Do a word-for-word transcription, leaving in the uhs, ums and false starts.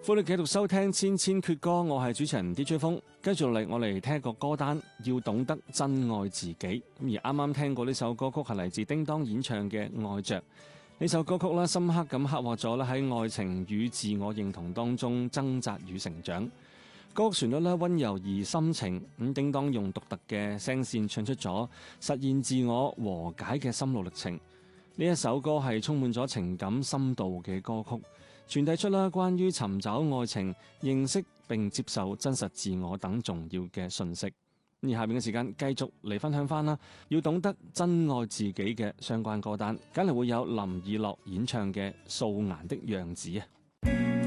歡迎繼續收聽千千闕歌，我係主持人 D J 風。跟住落嚟，我嚟聽一個歌單，要懂得真愛自己。咁而啱啱聽過呢首歌曲係嚟自叮當演唱嘅《愛着》。呢首歌曲咧，深刻咁刻畫咗咧喺愛情與自我認同當中掙扎與成長。歌曲旋律咧溫柔而深情，咁叮當用獨特嘅聲線唱出咗實現自我和解嘅心路歷程。呢一首歌係充滿咗情感深度嘅歌曲，傳遞出啦關於尋找愛情、認識並接受真實自我等重要嘅訊息。而下面嘅時間繼續嚟分享翻啦，要懂得真愛自己嘅相關歌單，梗係會有林以樂演唱嘅《素顏的樣子》啊。